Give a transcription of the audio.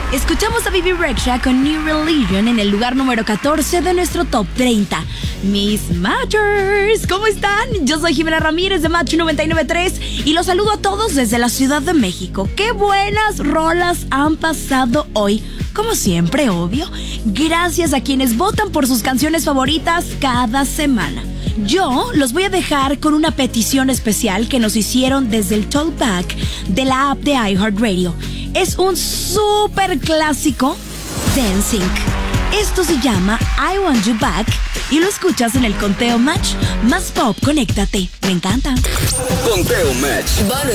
Escuchamos a Bibi Rexha con New Religion en el lugar número 14 de nuestro Top 30. Mis Matchers, ¿cómo están? Yo soy Jimena Ramírez de Match 99.3 y los saludo a todos desde la Ciudad de México. ¡Qué buenas rolas han pasado hoy! Como siempre, obvio, gracias a quienes votan por sus canciones favoritas cada semana. Yo los voy a dejar con una petición especial que nos hicieron desde el Talkback de la app de iHeartRadio. Es un súper clásico, Dancing. Esto se llama I Want You Back y lo escuchas en el Conteo Match más pop. Conéctate, me encanta. Conteo Match. Bonus